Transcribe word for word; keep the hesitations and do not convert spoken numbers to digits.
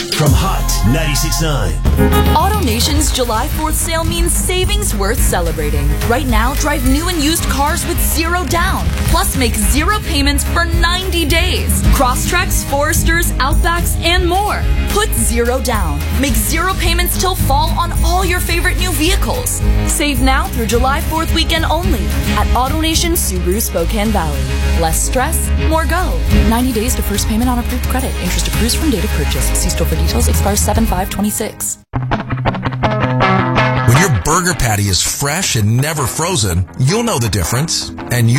from Hot ninety-six point nine. AutoNation's July fourth sale means savings worth celebrating. Right now, drive new and used cars with zero down. Plus, make zero payments for ninety days. Crosstreks, Foresters, Outbacks, and more. Put zero down. Make zero payments till fall on all your favorite new vehicles. Save now through July fourth weekend only at AutoNation Subaru Spokane Valley. Less stress, more go. ninety days to first payment on approved credit. Interest accrues from date of purchase. See store for details. Expires seven five twenty-six. When your burger patty is fresh and never frozen, you'll know the difference. And you